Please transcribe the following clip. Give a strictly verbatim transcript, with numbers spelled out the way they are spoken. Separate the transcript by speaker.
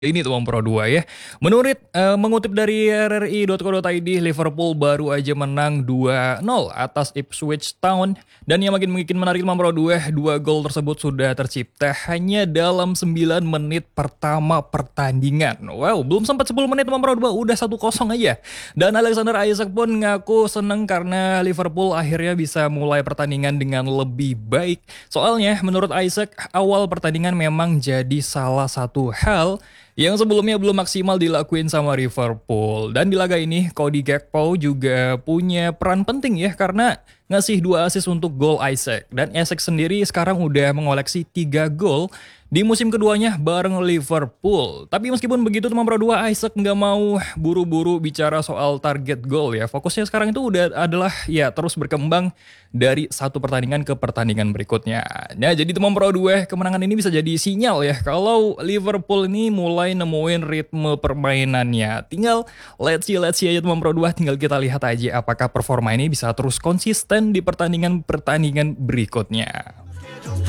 Speaker 1: Ini tuh Pro dua ya. Menurut eh, mengutip dari r r i titik co titik i d, Liverpool baru aja menang dua nol atas Ipswich Town, dan yang makin bikin menarik Pro dua, dua gol tersebut sudah tercipta hanya dalam sembilan menit pertama pertandingan. Wow, belum sempat sepuluh menit Pro dua udah satu kosong aja. Dan Alexander Isak pun ngaku seneng karena Liverpool akhirnya bisa mulai pertandingan dengan lebih baik. Soalnya menurut Isak, awal pertandingan memang jadi salah satu hal yang sebelumnya belum maksimal dilakuin sama Liverpool. Dan di laga ini, Cody Gakpo juga punya peran penting ya, karena ngasih dua assist untuk gol Isak. Dan Isak sendiri sekarang udah mengoleksi tiga gol di musim keduanya bareng Liverpool. Tapi meskipun begitu teman Pro dua, Isak nggak mau buru-buru bicara soal target gol ya. Fokusnya sekarang itu udah adalah ya terus berkembang dari satu pertandingan ke pertandingan berikutnya. Nah, jadi teman Pro dua, kemenangan ini bisa jadi sinyal ya kalau Liverpool ini mulai nemuin ritme permainannya. Tinggal let's see, let's see aja teman Pro dua, tinggal kita lihat aja apakah performa ini bisa terus konsisten di pertandingan-pertandingan berikutnya.